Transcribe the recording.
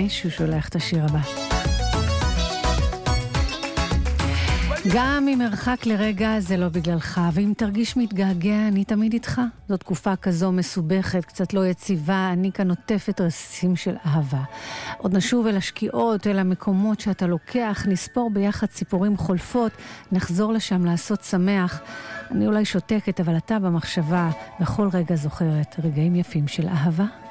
קיש, הוא שולח את השיר הבא. גם אם מרחק לרגע זה לא בגללך, ואם תרגיש מתגעגע, אני תמיד איתך. זו תקופה כזו מסובכת, קצת לא יציבה, אני כאן נוטפת רסיסים של אהבה. עוד נשוב אל השקיעות, אל המקומות שאתה לוקח, נספור ביחד סיפורים חולפות, נחזור לשם לעשות שמח. אני אולי שותקת, אבל אתה במחשבה, בכל רגע זוכרת רגעים יפים של אהבה.